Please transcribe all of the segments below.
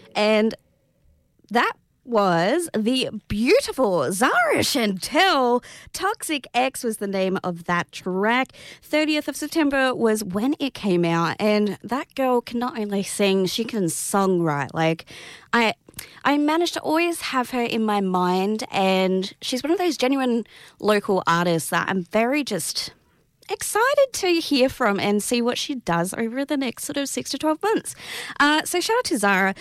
And that was the beautiful Zara Chantel. Toxic X was the name of that track. 30th of September was when it came out. And that girl can not only sing, she can songwrite. Like, I managed to always have her in my mind, and she's one of those genuine local artists that I'm very just excited to hear from and see what she does over the next sort of 6 to 12 months. So shout out to Zara.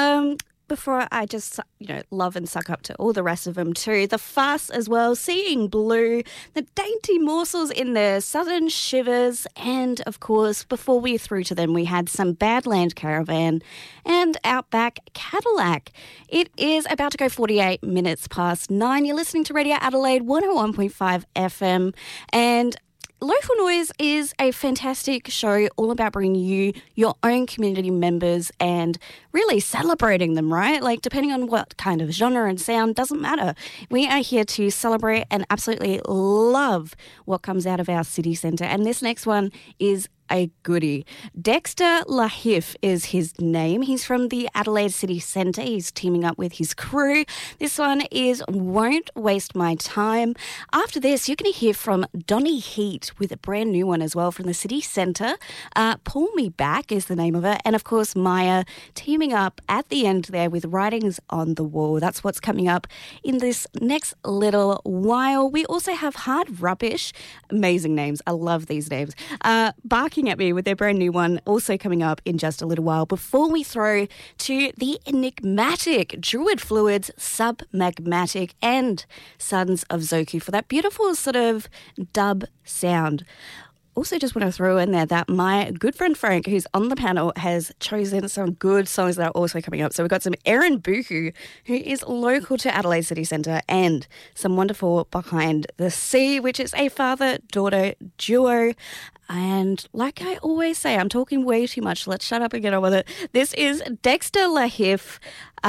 Before I just, love and suck up to all the rest of them too. The Fuss as well, Seeing Blue, the Dainty Morsels in there, Southern Shivers, and of course, before we threw to them, we had some Badland Caravan and Outback Cadillac. It is about to go 48 minutes past 9. You're listening to Radio Adelaide 101.5 FM, and Local Noise is a fantastic show all about bringing you your own community members and really celebrating them, right? Like, depending on what kind of genre and sound, doesn't matter. We are here to celebrate and absolutely love what comes out of our city centre. And this next one is a goodie. Dexter Lahif is his name. He's from the Adelaide City Centre. He's teaming up with his crew. This one is Won't Waste My Time. After this, you're going to hear from Donny Heat with a brand new one as well from the City Centre. Pull Me Back is the name of it. And of course, Maya teaming up at the end there with Writings on the Wall. That's what's coming up in this next little while. We also have Hard Rubbish. Amazing names. I love these names. Barking at Me with their brand new one also coming up in just a little while before we throw to the enigmatic Druid Fluids, Submagmatic and Sons of Zoku for that beautiful sort of dub sound. Also just want to throw in there that my good friend Frank, who's on the panel, has chosen some good songs that are also coming up. So we've got some Erin Buku, who is local to Adelaide City Centre, and some wonderful Behind the Sea, which is a father-daughter duo. And like I always say, I'm talking way too much. Let's shut up and get on with it. This is Dexter Lahif.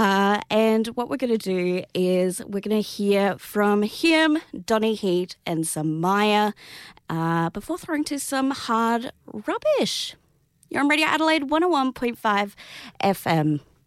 And what we're going to do is we're going to hear from him, Donny Heat, and some Maya before throwing to some Hard Rubbish. You're on Radio Adelaide 101.5 FM.